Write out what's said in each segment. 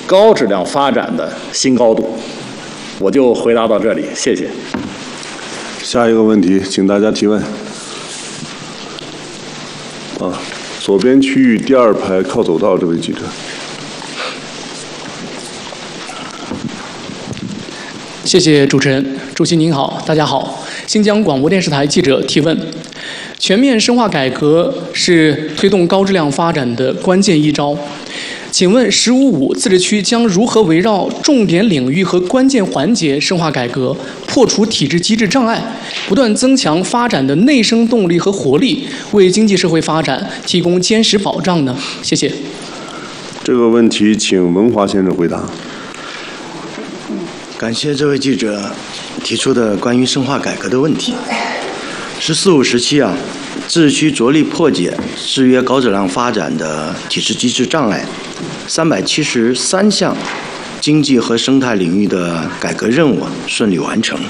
高质量发展的新高度。我就回答到这里，谢谢。 下一个问题，请大家提问。左边区域第2排靠走道这位记者。 谢谢主持人，主席您好，大家好。新疆广播电视台记者提问：全面深化改革是推动高质量发展的关键一招。请问“15+5”自治区将如何围绕重点领域和关键环节深化改革，破除体制机制障碍，不断增强发展的内生动力和活力，为经济社会发展提供坚实保障呢？谢谢。 这个问题请文华先生回答。 感谢这位记者提出的关于深化改革的问题。“14+5”时期自治区着力破解制约高质量发展的体制机制障碍，373项经济和生态领域的改革任务顺利完成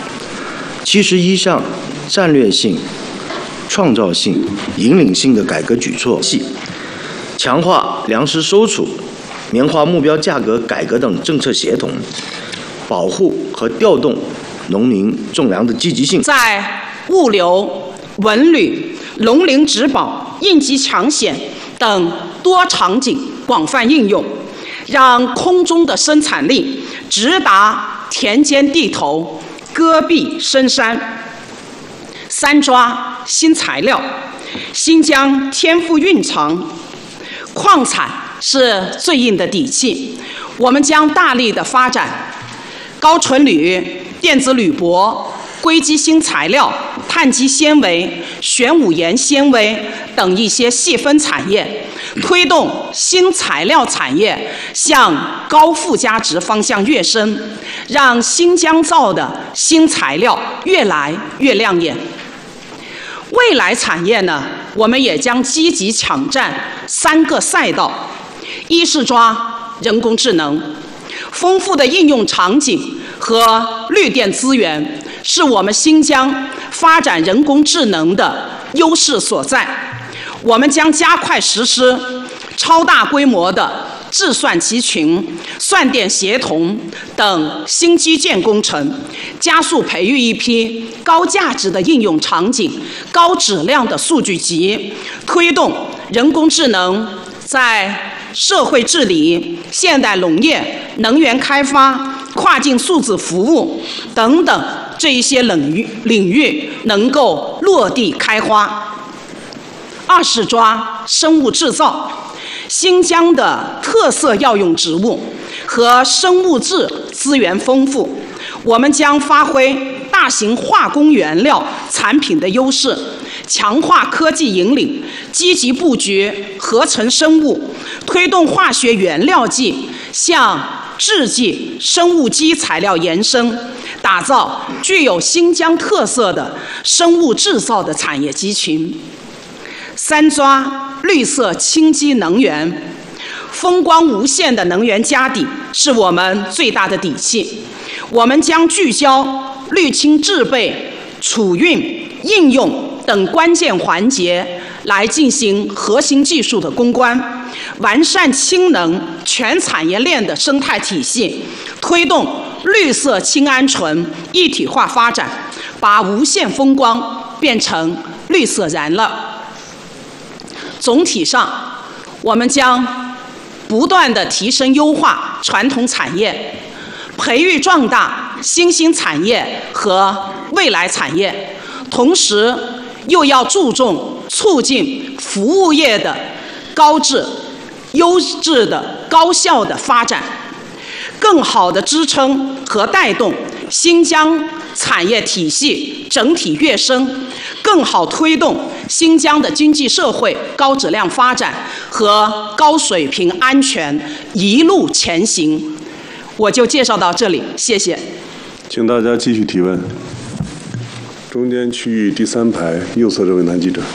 ，71项战略性、创造性、引领性的改革举措，强化粮食收储、棉花目标价格改革等政策协同，保护和调动农民种粮的积极性， 在物流、文旅、农林植保、应急抢险等多场景广泛应用，让空中的生产力直达田间地头、戈壁深山。3抓新材料，新疆天赋蕴藏，矿产是最硬的底气，我们将大力的发展高纯铝、电子铝箔、硅基新材料、碳基纤维、玄武岩纤维等一些细分产业，推动新材料产业向高附加值方向跃升，让新疆造的新材料越来越亮眼。未来产业呢，我们也将积极抢占3个赛道：一是抓人工智能，丰富的应用场景和绿电资源是我们新疆发展人工智能的优势所在。我们将加快实施超大规模的智算集群、算电协同等新基建工程，加速培育一批高价值的应用场景、高质量的数据集，推动人工智能在社会治理、现代农业、能源开发、跨境数字服务等等这一些领域能够落地开花。2是抓生物制造，新疆的特色药用植物和生物质资源丰富，我们将发挥大型化工原料产品的优势，强化科技引领，积极布局合成生物，推动化学原料剂向制剂、生物基材料延伸，打造具有新疆特色的生物制造的产业集群。3抓绿色清晰能源，风光无限的能源家底是我们最大的底气。我们将聚焦绿氢制备、储运、应用等关键环节来进行核心技术的攻关，完善氢能全产业链的生态体系，推动绿色氢鹌醇一体化发展，把无限风光变成绿色燃了。总体上，我们将不断地提升优化传统产业，培育壮大新兴产业和未来产业，同时又要注重促进服务业的高质、优质的高效的发展，更好地支撑和带动新疆产业体系整体跃升，更好推动新疆的经济社会高质量发展和高水平安全一路前行。我就介绍到这里，谢谢。 请大家继续提问。中间区域第3排右侧这位男记者。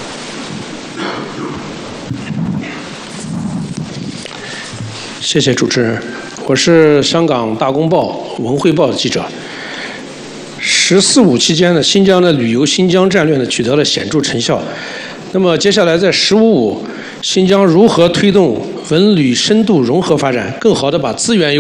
谢谢主持人，我是香港大公报文汇报的记者。“14+5”期间呢，新疆的旅游新疆战略呢取得了显著成效。那么接下来在“15+5”，新疆如何推动文旅深度融合发展，更好地把资源